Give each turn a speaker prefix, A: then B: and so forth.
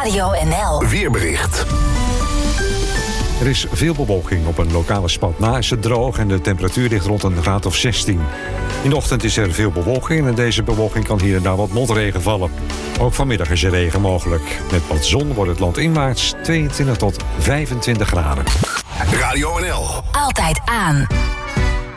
A: Radio NL.
B: Weerbericht.
C: Er is veel bewolking. Op een lokale spat na is het droog en de temperatuur ligt rond een graad of 16. In de ochtend is er veel bewolking en deze bewolking kan hier en daar wat motregen vallen. Ook vanmiddag is er regen mogelijk. Met wat zon wordt het landinwaarts 22 tot 25 graden.
B: Radio NL.
A: Altijd aan.